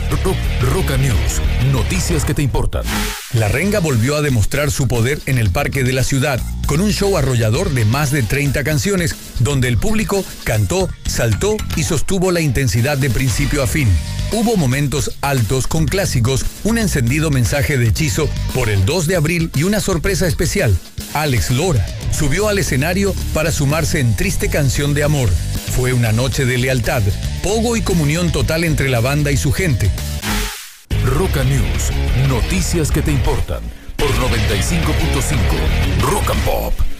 Roca News, noticias que te importan. La Renga volvió a demostrar su poder en el Parque de la Ciudad, con un show arrollador de más de 30 canciones, donde el público cantó, saltó y sostuvo la intensidad de principio a fin. Hubo momentos altos con clásicos, un encendido mensaje de hechizo por el 2 de abril y una sorpresa especial. Alex Lora subió al escenario para sumarse en Triste Canción de Amor. Fue una noche de lealtad, pogo y comunión total entre la banda y su gente. Roca News, noticias que te importan por 95.5 Rock and Pop.